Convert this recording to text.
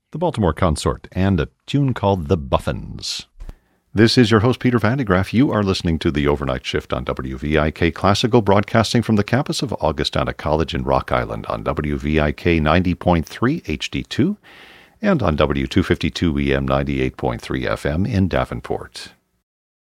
the Baltimore Consort, and a tune called The Buffins. This is your host, Peter Van de Graaff. You are listening to The Overnight Shift on WVIK Classical, broadcasting from the campus of Augustana College in Rock Island on WVIK 90.3 HD2 and on W252 EM 98.3 FM in Davenport.